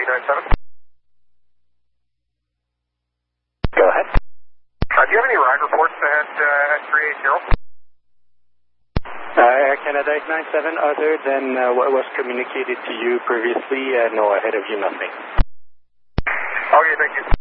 897. Go ahead. Do you have any ride reports at 380? Air Canada 897, other than what was communicated to you previously, no, ahead of you, nothing. Okay, thank you.